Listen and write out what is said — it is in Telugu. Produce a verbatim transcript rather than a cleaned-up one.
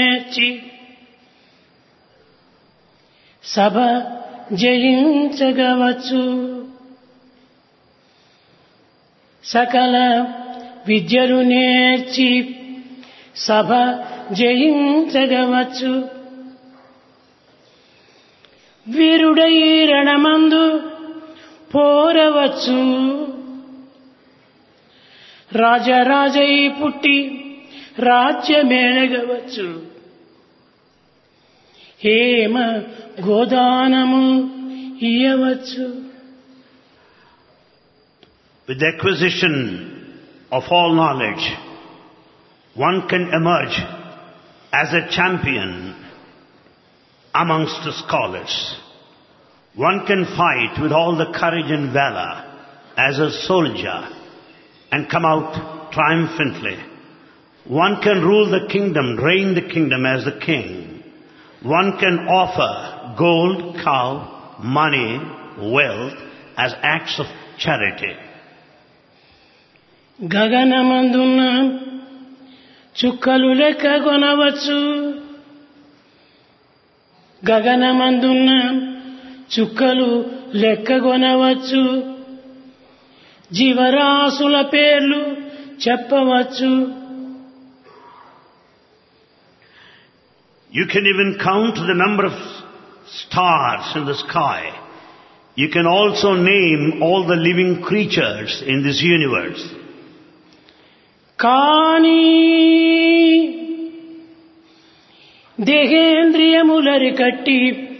నేర్చి సభ జయించగవచ్చు. సకల విద్యలు నేర్చి సభ జయించగవచ్చు. వీరుడై రణమందు పోరవచ్చు. రాజరాజై పుట్టి రాజ్యమేలగవచ్చు. హేమ గోదానము ఇయ్యవచ్చు. With the acquisition of all knowledge, one can emerge as a champion amongst the scholars. One can fight with all the courage and valor as a soldier and come out triumphantly. One can rule the kingdom, reign the kingdom as the king. One can offer gold, cow, money, wealth as acts of charity. గగనమందున్న చుక్కలు లెక్క కొనవచ్చు. గగనమందున్న చుక్కలు లెక్క కొనవచ్చు. జీవరాశుల పేర్లు చెప్పవచ్చు. You can even count the number of stars in the sky. You can also name all the living creatures in this universe. కానీ దేహేంద్రియములరి కట్టి